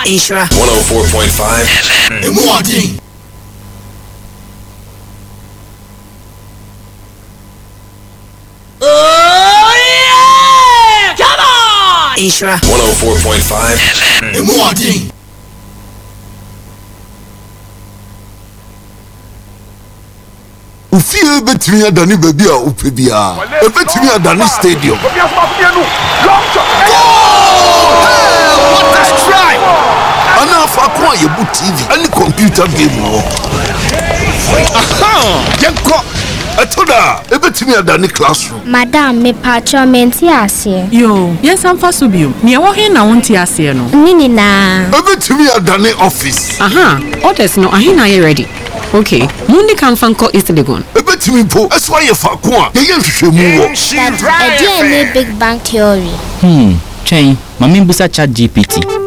Ishra 104.5 Emwadi. Oh yeah! Come on! Ishra 104.5 Emwadi. Ufie betimi adani baby a upebia. Betimi adani stadium. What a strike! Ana fa kwa yebu TV ani computer game wo. Aha! Yenko atoda ebetimi adani classroom. Madam me pacho menti ase. Yo, yes am fa so bio. Me wo he na wonti ase no. Nini na. Ebetimi adani office. Aha, orders no ahina ye ready. Okay, Mundi can fanko East Legon. Ebetimi po eswa ye fa kwa. Ye hwehwemu wo. That idea ni Big Bang Theory. Train, mami busa chat GPT.